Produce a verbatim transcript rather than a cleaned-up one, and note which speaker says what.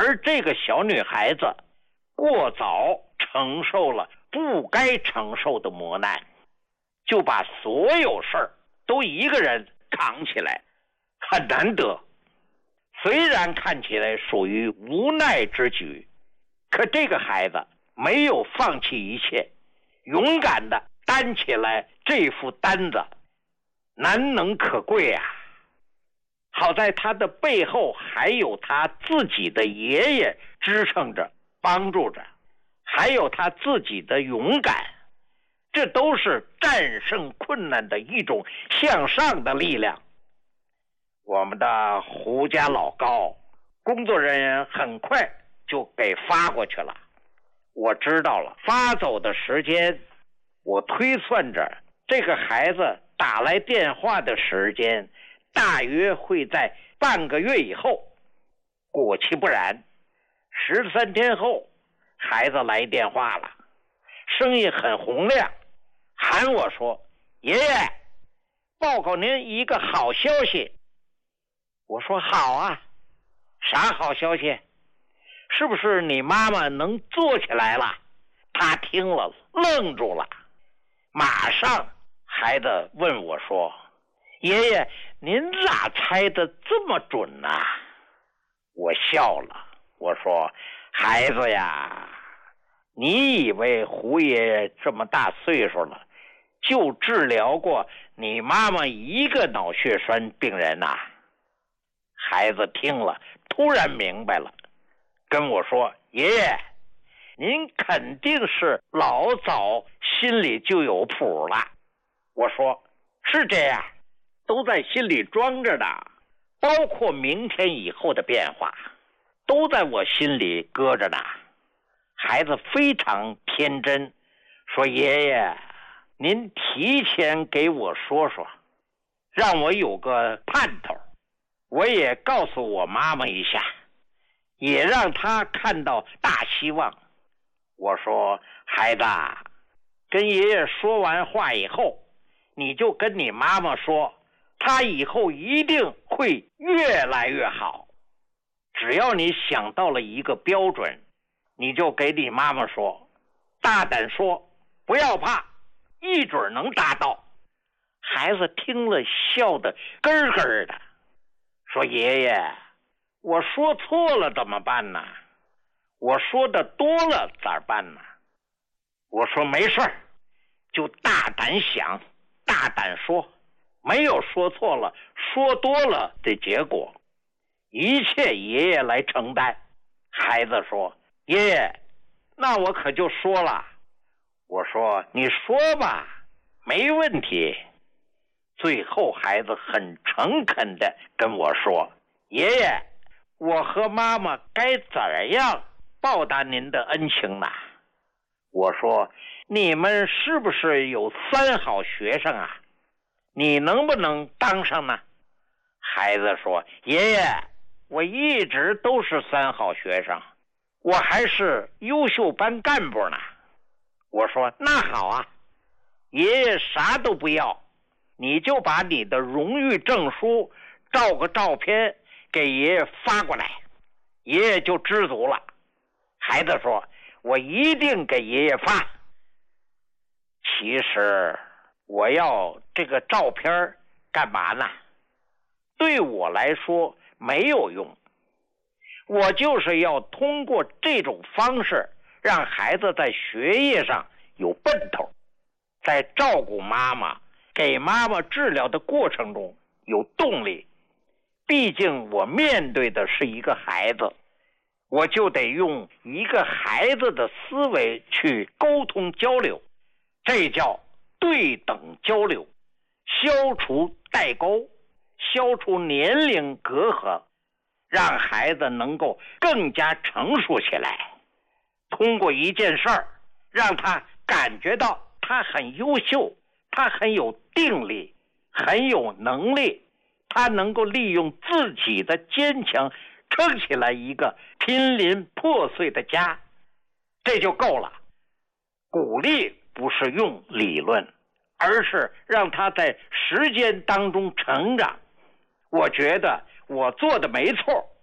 Speaker 1: 而这个小女孩子过早承受了不该承受的磨难，就把所有事儿都一个人扛起来，很难得。虽然看起来属于无奈之举，可这个孩子没有放弃一切，勇敢地担起来这副担子，难能可贵啊！好在他的背后还有他自己的爷爷支撑着帮助着，还有他自己的勇敢，这都是战胜困难的一种向上的力量。我们的胡家老高工作人员很快就给发过去了，我知道了发走的时间，我推算着这个孩子打来电话的时间大约会在半个月以后。果其不然，十三天后孩子来电话了，声音很洪亮，喊我说：爷爷，报告您一个好消息。我说好啊，啥好消息？是不是你妈妈能坐起来了？他听了愣住了，马上孩子问我说：爷爷，您咋猜得这么准呢？我笑了，我说：孩子呀，你以为胡爷爷这么大岁数了，就治疗过你妈妈一个脑血栓病人呐？孩子听了突然明白了，跟我说：爷爷，您肯定是老早心里就有谱了。我说：是这样，都在心里装着的，包括明天以后的变化，都在我心里搁着呢。孩子非常天真，说：爷爷，您提前给我说说，让我有个盼头，我也告诉我妈妈一下，也让她看到大希望。我说：孩子，跟爷爷说完话以后，你就跟你妈妈说，她以后一定会越来越好。只要你想到了一个标准，你就给你妈妈说，大胆说，不要怕，一准能达到。孩子听了笑得咯咯的，说：爷爷，我说错了怎么办呢？我说的多了咋办呢？我说没事儿，就大胆想，大胆说，没有说错了说多了的结果，一切爷爷来承担。孩子说：爷爷，那我可就说了。我说：你说吧，没问题。最后孩子很诚恳地跟我说：爷爷，我和妈妈该怎样报答您的恩情呢？我说：你们是不是有三好学生啊？你能不能当上呢？孩子说：爷爷，我一直都是三好学生，我还是优秀班干部呢。我说：那好啊，爷爷啥都不要，你就把你的荣誉证书照个照片给爷爷发过来，爷爷就知足了。孩子说：我一定给爷爷发。其实我要这个照片干嘛呢？对我来说没有用，我就是要通过这种方式让孩子在学业上有奔头，在照顾妈妈给妈妈治疗的过程中有动力。毕竟我面对的是一个孩子，我就得用一个孩子的思维去沟通交流，这叫对等交流，消除代沟，消除年龄隔阂，让孩子能够更加成熟起来。通过一件事儿，让他感觉到他很优秀，他很有定力，很有能力，他能够利用自己的坚强撑起来一个濒临破碎的家，这就够了。鼓励不是用理论，而是让他在时间当中成长。我觉得我做的没错，